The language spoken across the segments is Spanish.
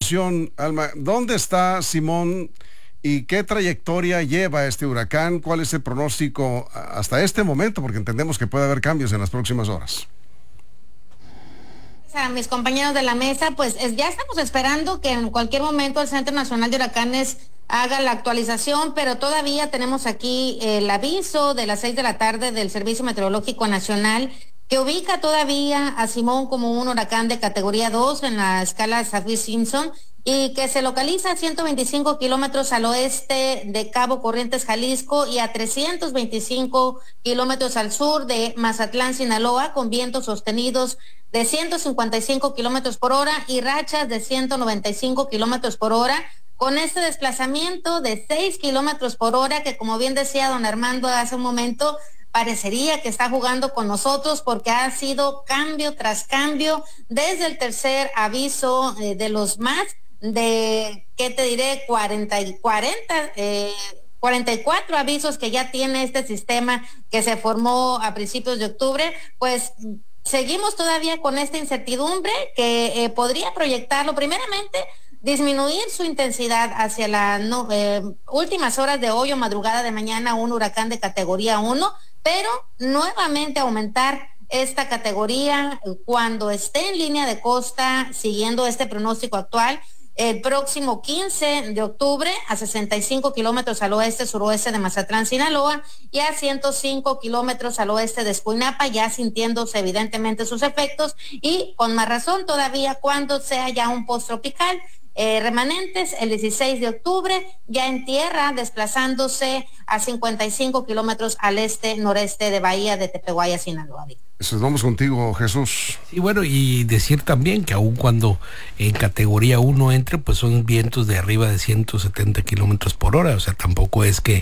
atención, Alma, ¿dónde está Simón y qué trayectoria lleva este huracán? ¿Cuál es el pronóstico hasta este momento? Porque entendemos que puede haber cambios en las próximas horas. A mis compañeros de la mesa, pues ya estamos esperando que en cualquier momento el Centro Nacional de Huracanes haga la actualización, pero todavía tenemos aquí el aviso de las 6 de la tarde del Servicio Meteorológico Nacional, que ubica todavía a Simón como un huracán de categoría 2 en la escala Saffir-Simpson y que se localiza a 125 kilómetros al oeste de Cabo Corrientes, Jalisco, y a 325 kilómetros al sur de Mazatlán, Sinaloa, con vientos sostenidos de 155 kilómetros por hora y rachas de 195 kilómetros por hora, con este desplazamiento de 6 kilómetros por hora que, como bien decía don Armando hace un momento, parecería que está jugando con nosotros porque ha sido cambio tras cambio desde el tercer aviso de los más de, ¿qué te diré? 44 avisos que ya tiene este sistema que se formó a principios de octubre, pues seguimos todavía con esta incertidumbre que podría proyectarlo primeramente, disminuir su intensidad hacia las últimas horas de hoy o madrugada de mañana, un huracán de categoría 1, pero nuevamente aumentar esta categoría cuando esté en línea de costa, siguiendo este pronóstico actual, el próximo 15 de octubre a 65 kilómetros al oeste-suroeste de Mazatlán, Sinaloa, y a 105 kilómetros al oeste de Escuinapa, ya sintiéndose evidentemente sus efectos, y con más razón todavía cuando sea ya un posttropical. Remanentes el 16 de octubre, ya en tierra, desplazándose a 55 kilómetros al este-noreste de Bahía de Tepehuaya, Sinaloa. Eso, vamos contigo, Jesús. Sí, bueno, y decir también que aun cuando en categoría 1 entre, pues son vientos de arriba de 170 kilómetros por hora, o sea, tampoco es que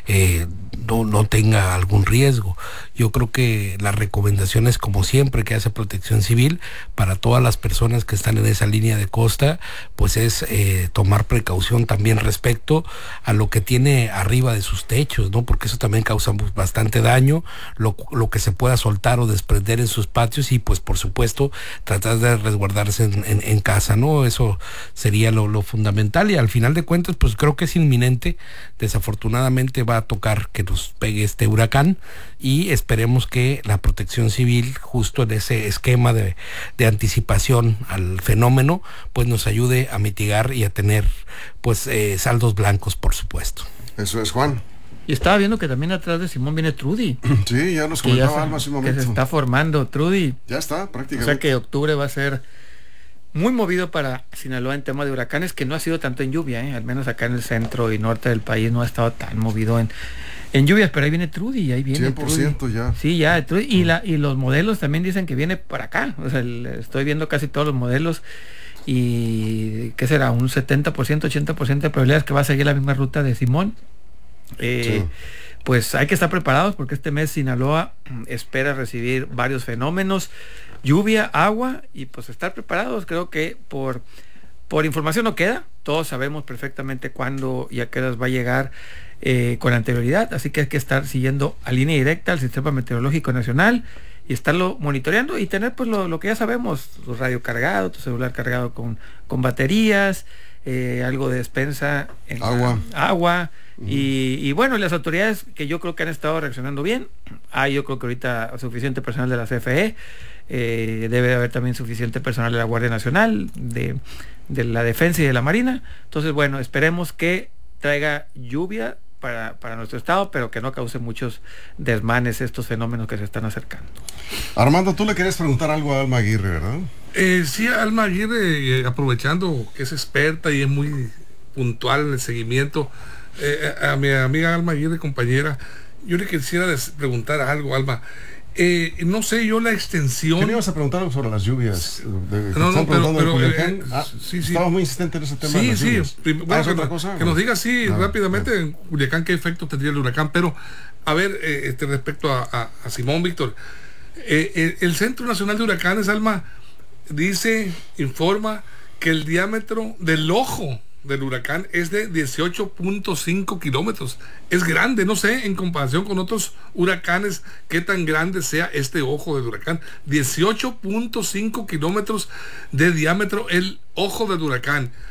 no tenga algún riesgo. Yo creo que las recomendaciones, como siempre que hace Protección Civil, para todas las personas que están en esa línea de costa, pues es tomar precaución también respecto a lo que tiene arriba de sus techos, ¿no? Porque eso también causa bastante daño, lo que se pueda soltar o desprender en sus patios, y pues por supuesto tratar de resguardarse en casa, ¿no? Eso sería lo fundamental, y al final de cuentas pues creo que es inminente. Desafortunadamente va a tocar que nos pegue este huracán, y esperemos que la Protección Civil, justo en ese esquema de anticipación al fenómeno, pues nos ayude a mitigar y a tener pues saldos blancos, por supuesto. Eso es, Juan. Y estaba viendo que también atrás de Simón viene Trudy. Sí, ya nos comentaba Alma hace un momento. Que se está formando Trudy. Ya está, prácticamente. O sea que octubre va a ser muy movido para Sinaloa en tema de huracanes, que no ha sido tanto en lluvia, al menos acá en el centro y norte del país no ha estado tan movido en lluvias, pero ahí viene Trudy, ahí viene 100% Trudy. Ya. Sí, ya, Trudy, y los modelos también dicen que viene para acá. O sea, estoy viendo casi todos los modelos, y ¿qué será? Un 70%, 80% de probabilidades que va a seguir la misma ruta de Simón. Sí. Pues hay que estar preparados porque este mes Sinaloa espera recibir varios fenómenos, lluvia, agua, y pues estar preparados. Creo que por información no queda, todos sabemos perfectamente cuándo y a qué horas va a llegar con anterioridad, así que hay que estar siguiendo a línea directa al Sistema Meteorológico Nacional y estarlo monitoreando y tener pues lo que ya sabemos, tu radio cargado, tu celular cargado con baterías, algo de despensa en agua. Y bueno, las autoridades que yo creo que han estado reaccionando bien. Yo creo que ahorita suficiente personal de la CFE, debe haber también suficiente personal de la Guardia Nacional, de la Defensa y de la Marina. Entonces, bueno, esperemos que traiga lluvia para nuestro estado, pero que no cause muchos desmanes estos fenómenos que se están acercando. Armando, tú le querías preguntar algo a Alma Aguirre, ¿verdad? Sí, Alma Aguirre, aprovechando que es experta y es muy puntual en el seguimiento, a mi amiga Alma Aguirre, compañera, yo le quisiera preguntar algo, Alma. No sé yo la extensión. ¿Qué le ibas a preguntar algo sobre las lluvias? Sí. Estaba muy insistente en ese tema. Sí. Otra cosa? Que nos diga así rápidamente en Culiacán qué efecto tendría el huracán. Pero, a ver, respecto a Simón, Víctor, el Centro Nacional de Huracanes, Alma, informa que el diámetro del ojo del huracán es de 18.5 kilómetros. Es grande, no sé, en comparación con otros huracanes, qué tan grande sea este ojo del huracán. 18.5 kilómetros de diámetro el ojo del huracán.